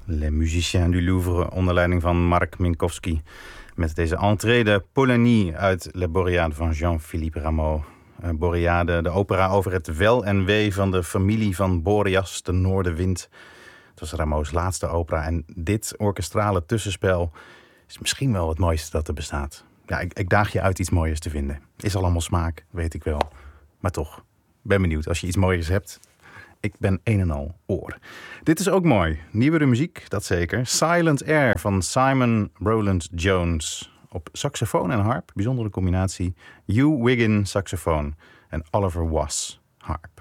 Les Musiciens du Louvre onder leiding van Mark Minkowski. Met deze entrée de Polanie uit Le Boreade van Jean-Philippe Rameau. Boreade, de opera over het wel en wee van de familie van Boreas, de Noordenwind. Het was Rameau's laatste opera en dit orkestrale tussenspel is misschien wel het mooiste dat er bestaat. Ja, ik daag je uit iets mooiers te vinden. Is al allemaal smaak, weet ik wel. Maar toch, ben benieuwd als je iets mooiers hebt. Ik ben een en al oor. Dit is ook mooi. Nieuwere muziek, dat zeker. Silent Air van Simon Rowland Jones. Op saxofoon en harp, bijzondere combinatie. Hugh Wiggin saxofoon en Oliver Was harp.